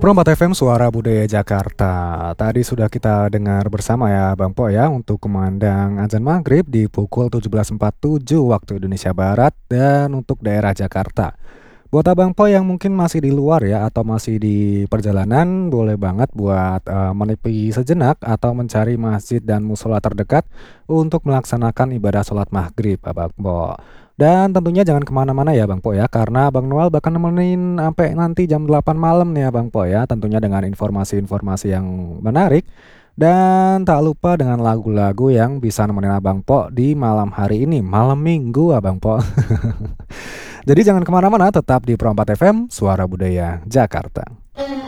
Pro 4 FM Suara Budaya Jakarta. Tadi sudah kita dengar bersama ya Bang Po ya untuk kumandang azan maghrib di pukul 17.47 waktu Indonesia Barat dan untuk daerah Jakarta. Buat Abang Po yang mungkin masih di luar ya atau masih di perjalanan, boleh banget buat menepi sejenak atau mencari masjid dan musola terdekat untuk melaksanakan ibadah sholat maghrib Abang Po. Dan tentunya jangan kemana-mana ya Bang Po ya, karena Bang Noel bakal nemenin sampai nanti jam 8 malam nih ya Bang Po ya, tentunya dengan informasi-informasi yang menarik. Dan tak lupa dengan lagu-lagu yang bisa nemenin Abang Po di malam hari ini, malam minggu Abang Po. Jadi jangan kemana-mana, tetap di Pro 4 FM, Suara Budaya Jakarta.